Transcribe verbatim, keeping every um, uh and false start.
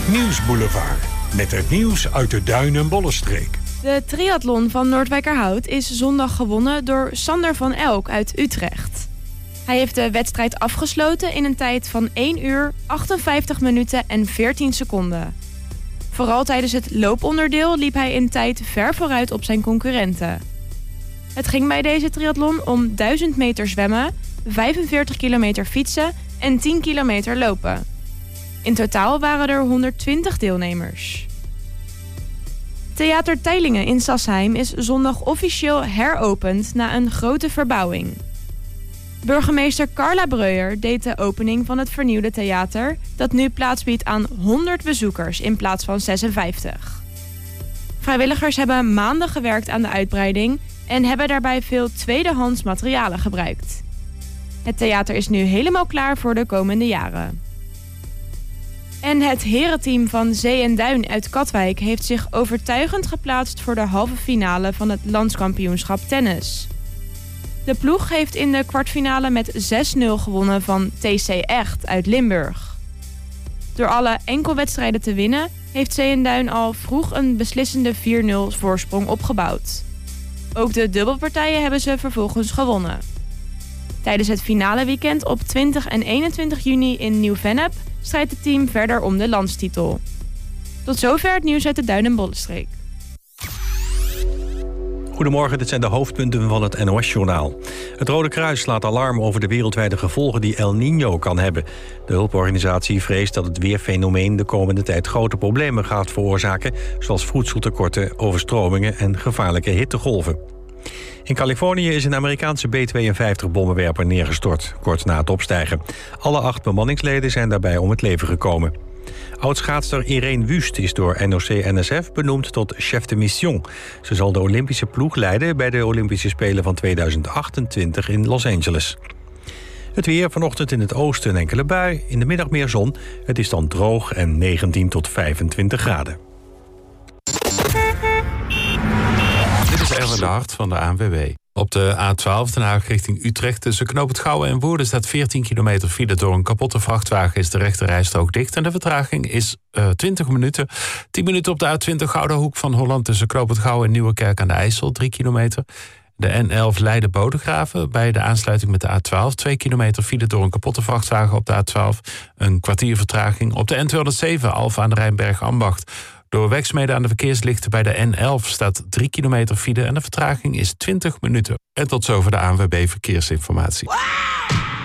Nieuwsboulevard. Met het nieuws uit de Duin- en Bollenstreek. De triathlon van Noordwijkerhout is zondag gewonnen door Sander van Elk uit Utrecht. Hij heeft de wedstrijd afgesloten in een tijd van één uur, achtenvijftig minuten en veertien seconden. Vooral tijdens het looponderdeel liep hij in tijd ver vooruit op zijn concurrenten. Het ging bij deze triathlon om duizend meter zwemmen, vijfenveertig kilometer fietsen en tien kilometer lopen. In totaal waren er honderdtwintig deelnemers. Theater Teylingen in Sassheim is zondag officieel heropend na een grote verbouwing. Burgemeester Carla Breuer deed de opening van het vernieuwde theater, dat nu plaats biedt aan honderd bezoekers in plaats van zesenvijftig. Vrijwilligers hebben maanden gewerkt aan de uitbreiding en hebben daarbij veel tweedehands materialen gebruikt. Het theater is nu helemaal klaar voor de komende jaren. En het herenteam van Zee en Duin uit Katwijk heeft zich overtuigend geplaatst voor de halve finale van het landskampioenschap tennis. De ploeg heeft in de kwartfinale met zes nul gewonnen van T C Echt uit Limburg. Door alle enkelwedstrijden te winnen heeft Zee en Duin al vroeg een beslissende vier nul voorsprong opgebouwd. Ook de dubbelpartijen hebben ze vervolgens gewonnen. Tijdens het finale weekend op twintig en eenentwintig juni in Nieuw-Vennep strijdt het team verder om de landstitel. Tot zover het nieuws uit de Duin- en Bollenstreek. Goedemorgen, dit zijn de hoofdpunten van het N O S-journaal. Het Rode Kruis slaat alarm over de wereldwijde gevolgen die El Niño kan hebben. De hulporganisatie vreest dat het weerfenomeen de komende tijd grote problemen gaat veroorzaken, zoals voedseltekorten, overstromingen en gevaarlijke hittegolven. In Californië is een Amerikaanse B tweeënvijftig-bommenwerper neergestort, kort na het opstijgen. Alle acht bemanningsleden zijn daarbij om het leven gekomen. Oudschaatster Irene Wust is door N O C N S F benoemd tot chef de mission. Ze zal de Olympische ploeg leiden bij de Olympische Spelen van tweeduizend achtentwintig in Los Angeles. Het weer, vanochtend in het oosten een enkele bui, in de middag meer zon. Het is dan droog en negentien tot vijfentwintig graden. Dit is Erwin de Hart van de A N W B. Op de A twaalf Den Haag richting Utrecht tussen Knoop het Gouwen en Woerden staat veertien kilometer file. Door een kapotte vrachtwagen is de rechterrijstrook dicht en de vertraging is uh, twintig minuten. tien minuten op de A twintig Gouden Hoek van Holland tussen Knoop het Gouwen en Nieuwekerk aan de IJssel, drie kilometer. De N elf Leiden-Bodegraven bij de aansluiting met de A twaalf. twee kilometer file door een kapotte vrachtwagen op de A twaalf. Een kwartier vertraging op de N tweehonderdzeven Alphen aan de Rijnberg-Ambacht. Door werkzaamheden aan de verkeerslichten bij de N elf staat drie kilometer file en de vertraging is twintig minuten. En tot zover de A N W B Verkeersinformatie.